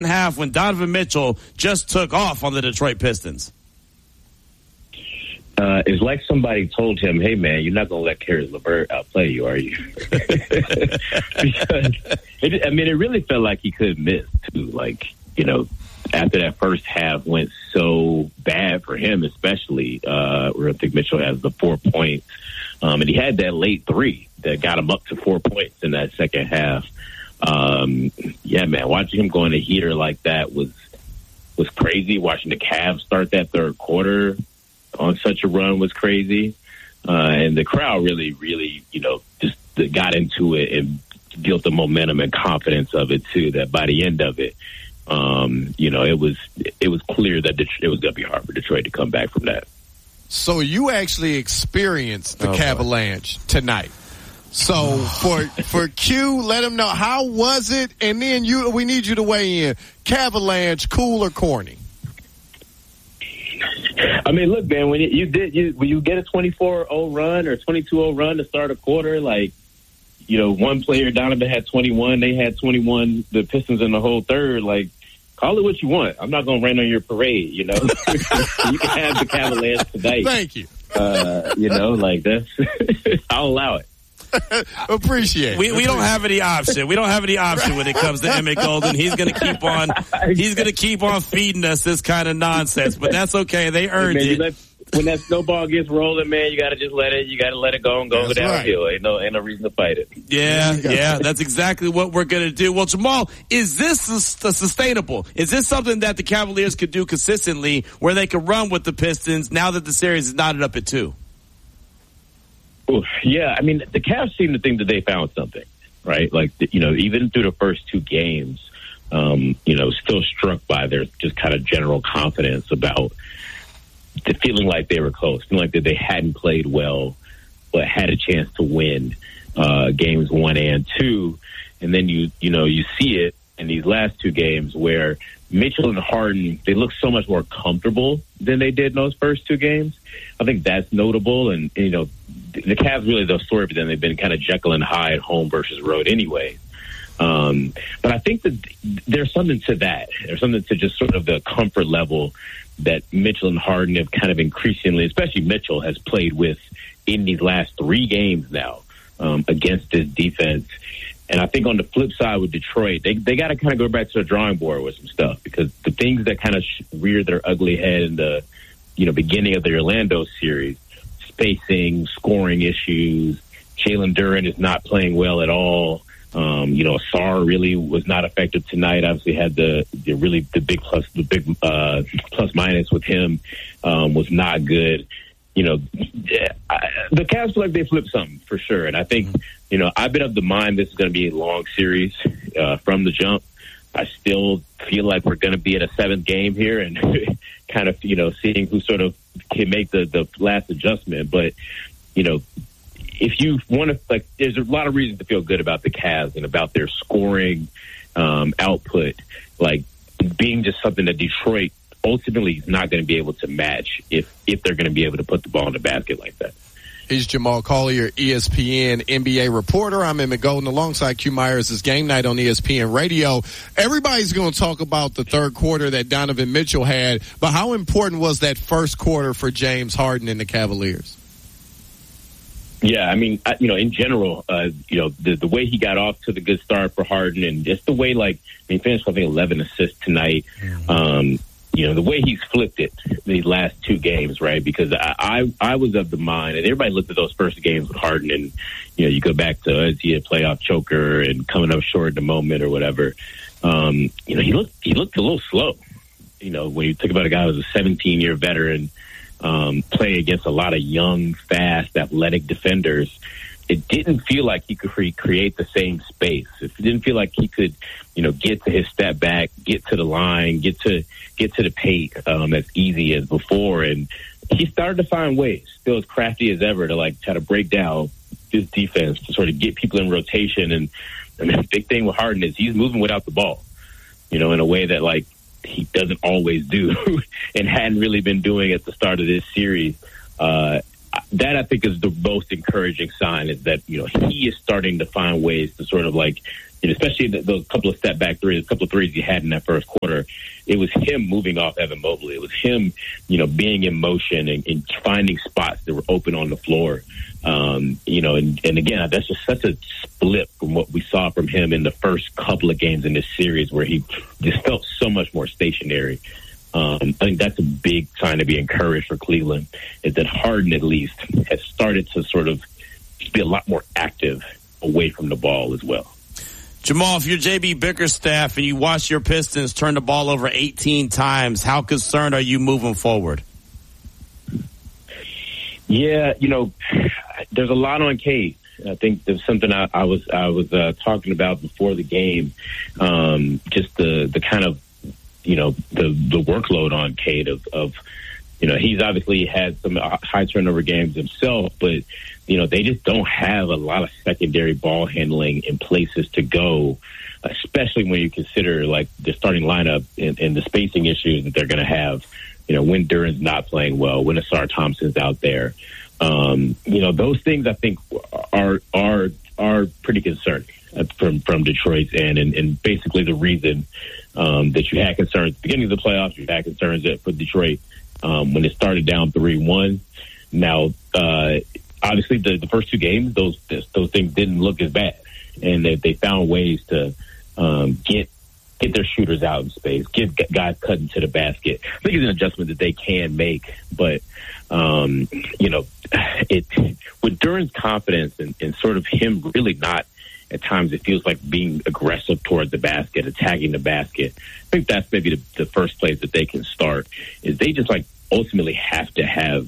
half when Donovan Mitchell just took off on the Detroit Pistons? It's like somebody told him, hey, man, you're not going to let Caris LeVert outplay you, are you? Because, it really felt like he couldn't miss, too. Like, after that first half went so bad for him, especially, where I think Mitchell has the 4 points. And he had that late three that got him up to 4 points in that second half. Yeah, man, watching him go in a heater like that was crazy. Watching the Cavs start that third quarter on such a run was crazy. And the crowd really, just got into it and built the momentum and confidence of it, too, that by the end of it, it was clear that it was going to be hard for Detroit to come back from that. So you actually experienced the Cavalanche tonight. So for Q, let him know, how was it? And then we need you to weigh in. Cavalanche, cool or corny? Look, man, when you get a 24-0 run or 22-0 run to start a quarter, one player, Donovan, had 21, they had 21, the Pistons in the whole third, call it what you want. I'm not going to rain on your parade, You can have the Cavaliers tonight. Thank you. That's, I'll allow it. Appreciate it. We don't have any option. We don't have any option when it comes to Emmett Golden. He's going to keep on feeding us this kind of nonsense, but that's okay. They earned it. When that snowball gets rolling, man, you got to just let it go and go downhill. Right. Ain't no reason to fight it. Yeah, that's exactly what we're going to do. Well, Jamal, is this sustainable? Is this something that the Cavaliers could do consistently where they could run with the Pistons now that the series is knotted up at 2? Yeah, the Cavs seem to think that they found something, right? Even through the first 2 games, still struck by their just kind of general confidence about the feeling like they were close, feeling like that they hadn't played well, but had a chance to win games 1 and 2. And then you see it in these last 2 games where Mitchell and Harden, they look so much more comfortable than they did in those first 2 games. I think that's notable. And, the Cavs really, the story for them, they've been kind of Jekyll and Hyde, home versus road anyway. But I think that there's something to that. There's something to just sort of the comfort level that Mitchell and Harden have kind of increasingly, especially Mitchell, has played with in these last 3 games now against this defense. And I think on the flip side with Detroit, they got to kind of go back to the drawing board with some stuff, because the things that kind of reared their ugly head in the beginning of the Orlando series, spacing, scoring issues, Jalen Duren is not playing well at all. Asar really was not effective tonight. Obviously had the big plus minus with him was not good. The Cavs feel like they flipped something for sure. And I think, I've been of the mind this is going to be a long series from the jump. I still feel like we're going to be at a 7th game here and kind of, seeing who sort of can make the last adjustment. But, if you want to, there's a lot of reasons to feel good about the Cavs and about their scoring output, being just something that Detroit ultimately is not going to be able to match if they're going to be able to put the ball in the basket like that. He's Jamal Collier, ESPN NBA reporter. I'm Emmett Golden alongside Q Myers. It's Game Night on ESPN Radio. Everybody's going to talk about the third quarter that Donovan Mitchell had, but how important was that first quarter for James Harden and the Cavaliers? Yeah, in general, the way he got off to the good start for Harden, and just the way, he finished, I think, 11 assists tonight. The way he's flipped it these last 2 games, right? Because I was of the mind, and everybody looked at those first games with Harden, and, you go back to, is he a playoff choker and coming up short in the moment or whatever. He looked a little slow. When you think about a guy who's a 17-year veteran, playing against a lot of young, fast, athletic defenders, it didn't feel like he could create the same space. It didn't feel like he could, get to his step back, get to the line, get to the paint as easy as before. And he started to find ways, still as crafty as ever, to try to break down this defense to sort of get people in rotation. And the big thing with Harden is he's moving without the ball, in a way that he doesn't always do and hadn't really been doing at the start of this series. That I think is the most encouraging sign, is that, he is starting to find ways to sort of especially those couple of step back threes, a couple of threes he had in that first quarter, it was him moving off Evan Mobley. It was him, being in motion and finding spots that were open on the floor. And again, that's just such a split from what we saw from him in the first couple of games in this series, where he just felt so much more stationary. I think that's a big sign to be encouraged for Cleveland, is that Harden at least has started to sort of be a lot more active away from the ball as well. Jamal, if you're JB Bickerstaff and you watch your Pistons turn the ball over 18 times, how concerned are you moving forward? Yeah, there's a lot on Cade. I think there's something I was talking about before the game. Just the kind of, the workload on Cade of he's obviously had some high turnover games himself, but they just don't have a lot of secondary ball handling in places to go, especially when you consider like the starting lineup and the spacing issues that they're going to have. When Duran's not playing well, when Asar Thompson's out there, those things I think are pretty concerning from Detroit's end, and basically the reason that you had concerns at the beginning of the playoffs, you had concerns for Detroit when it started down 3-1. Now, obviously, the first two games, those things didn't look as bad, and they found ways to get their shooters out in space, get guys cut into the basket. I think it's an adjustment that they can make, but with Duran's confidence and sort of him really not, at times it feels like being aggressive towards the basket, attacking the basket. I think that's maybe the first place that they can start, is they just like ultimately have to have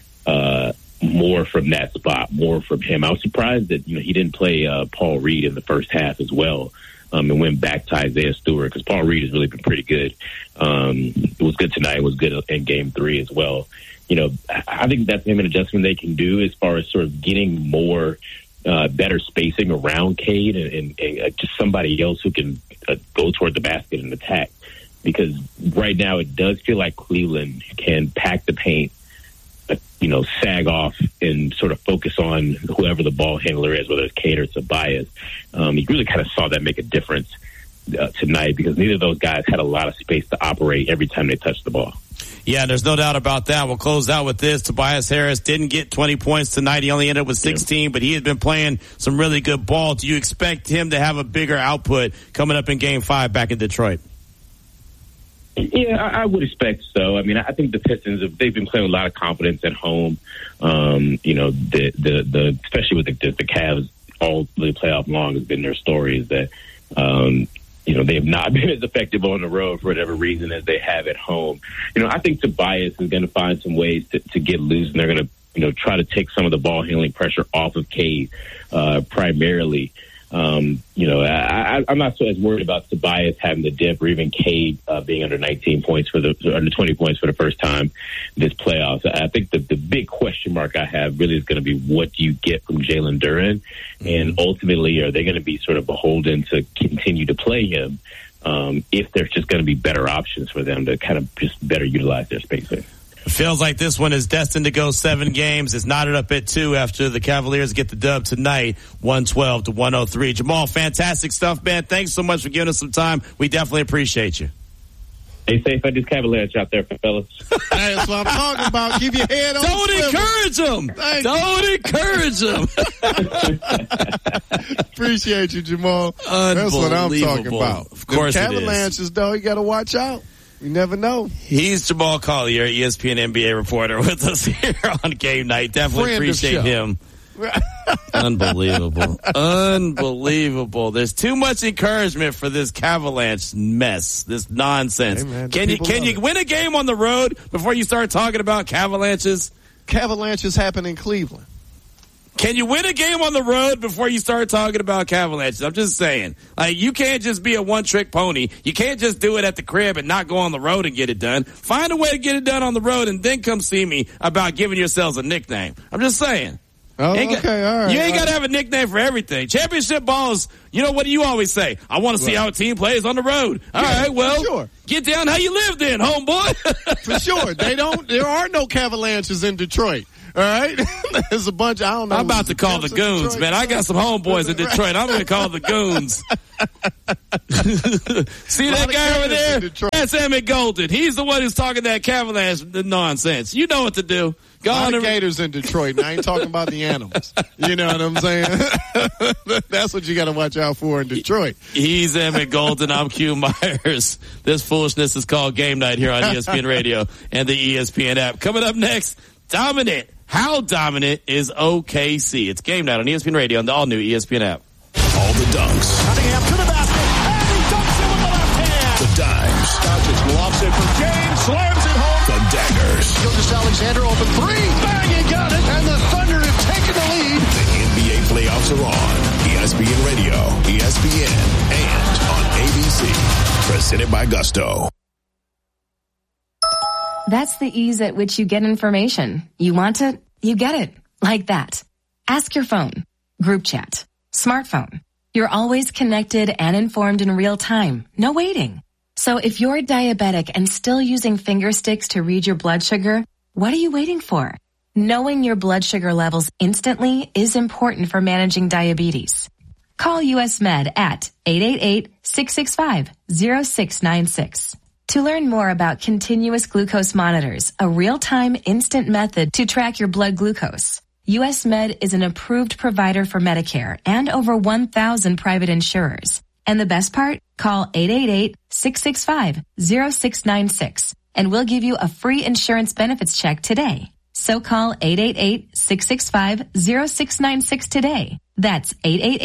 more from that spot, more from him. I was surprised that he didn't play Paul Reed in the first half as well, and went back to Isaiah Stewart, because Paul Reed has really been pretty good. It was good tonight. It was good in Game 3 as well. I think that's maybe an adjustment they can do as far as sort of getting more better spacing around Cade and just somebody else who can go toward the basket and attack. Because right now it does feel like Cleveland can pack the paint, sag off and sort of focus on whoever the ball handler is, whether it's Cade or Tobias. You really kind of saw that make a difference tonight, because neither of those guys had a lot of space to operate every time they touched the ball. Yeah, there's no doubt about that. We'll close out with this. Tobias Harris didn't get 20 points tonight. He only ended up with 16, but he had been playing some really good ball. Do you expect him to have a bigger output coming up in Game 5 back in Detroit? Yeah, I would expect so. I mean, I think the Pistons, they've been playing with a lot of confidence at home. Especially with the Cavs all the playoff long has been their story, is that, they have not been as effective on the road for whatever reason as they have at home. I think Tobias is going to find some ways to get loose, and they're going to, try to take some of the ball handling pressure off of Cade, primarily. I'm not so as worried about Tobias having the dip, or even Cade being under 20 points for the first time this playoffs. I think the big question mark I have really is going to be, what do you get from Jalen Duran? And ultimately, are they going to be sort of beholden to continue to play him if there's just going to be better options for them to kind of just better utilize their spacing? It feels like this one is destined to go 7 games. It's knotted up at 2 after the Cavaliers get the dub tonight, 112-103. Jamal, fantastic stuff, man. Thanks so much for giving us some time. We definitely appreciate you. Stay safe at this Cavaliers out there, fellas. That's what I'm talking about. Keep your head on. Don't encourage them. Appreciate you, Jamal. That's what I'm talking about. Of course, the Avalanches, though, you got to watch out. You never know. He's Jamal Collier, ESPN NBA reporter, with us here on Game Night. Definitely appreciate him. Unbelievable. There's too much encouragement for this Cavalanche mess, this nonsense. Hey, man, can you win a game on the road before you start talking about Cavalanches? Cavalanches happen in Cleveland. Can you win a game on the road before you start talking about Cavalanches? I'm just saying. Like, you can't just be a one-trick pony. You can't just do it at the crib and not go on the road and get it done. Find a way to get it done on the road and then come see me about giving yourselves a nickname. I'm just saying. Oh, okay, all right. You ain't got to have a nickname for everything. Championship balls, what do you always say? I want to see how a team plays on the road. All right, well, sure. Get down how you live then, homeboy. For sure. There are no Cavalanches in Detroit. All right? There's a bunch, I don't know. I'm about to call the goons, man. I got some homeboys in Detroit. I'm going to call the goons. See that guy over there? That's Emmett Golden. He's the one who's talking that Cavaliers nonsense. You know what to do. Go on. Gators in Detroit, and I ain't talking about the animals. You know what I'm saying? That's what you got to watch out for in Detroit. He's Emmett Golden. I'm Q Myers. This foolishness is called Game Night here on ESPN Radio and the ESPN app. Coming up next, dominant. How dominant is OKC? It's Game Night on ESPN Radio and the all-new ESPN app. All the dunks. Cunningham to the basket, and he dunks it with the left hand. The dimes. Doncic lofts it for James, slams it home. The daggers. Gilgeous-Alexander open three, bang, he got it, and the Thunder have taken the lead. The NBA playoffs are on. ESPN Radio, ESPN, and on ABC. Presented by Gusto. That's the ease at which you get information. You want it, you get it. Like that. Ask your phone. Group chat. Smartphone. You're always connected and informed in real time. No waiting. So if you're diabetic and still using finger sticks to read your blood sugar, what are you waiting for? Knowing your blood sugar levels instantly is important for managing diabetes. Call US Med at 888-665-0696. To learn more about continuous glucose monitors, a real-time instant method to track your blood glucose. US Med is an approved provider for Medicare and over 1,000 private insurers. And the best part? Call 888-665-0696 and we'll give you a free insurance benefits check today. So call 888-665-0696 today. That's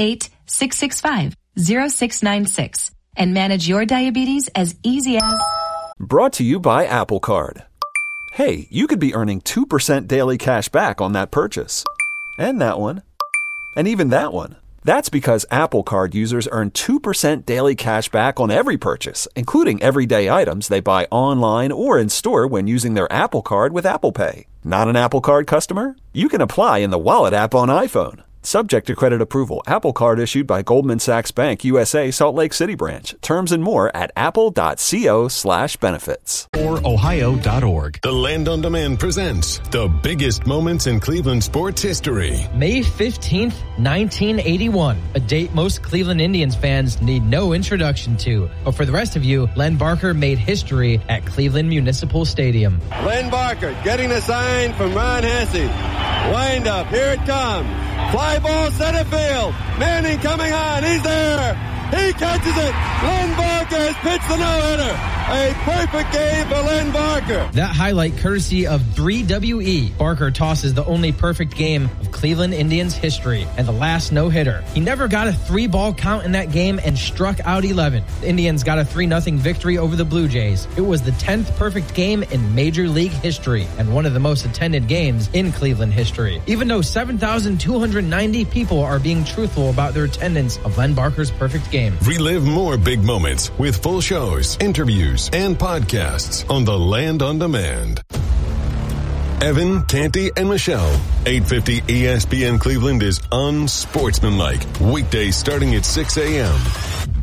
888-665-0696 and manage your diabetes as easy as... Brought to you by Apple Card. Hey, you could be earning 2% daily cash back on that purchase. And that one. And even that one. That's because Apple Card users earn 2% daily cash back on every purchase, including everyday items they buy online or in store when using their Apple Card with Apple Pay. Not an Apple Card customer? You can apply in the Wallet app on iPhone. Subject to credit approval. Apple Card issued by Goldman Sachs Bank USA, Salt Lake City branch. Terms and more at apple.co/benefits. Or ohio.org. The Land on Demand presents the biggest moments in Cleveland sports history. May 15th, 1981. A date most Cleveland Indians fans need no introduction to. But for the rest of you, Len Barker made history at Cleveland Municipal Stadium. Len Barker getting the sign from Ron Hesse. Wind up. Here it comes. Fly ball center field. Manning coming on. He's there. He catches it. Len Barker has pitched the no-hitter. A perfect game for Len Barker. That highlight courtesy of 3WE. Barker tosses the only perfect game of Cleveland Indians history and the last no-hitter. He never got a 3-ball count in that game and struck out 11. The Indians got a 3-0 victory over the Blue Jays. It was the 10th perfect game in Major League history and one of the most attended games in Cleveland history. Even though 7,290 people are being truthful about their attendance of Len Barker's perfect game. Relive more big moments with full shows, interviews, and podcasts on the Land on Demand. Evan, Canty, and Michelle. 850 ESPN Cleveland is unsportsmanlike. Weekdays starting at 6 a.m.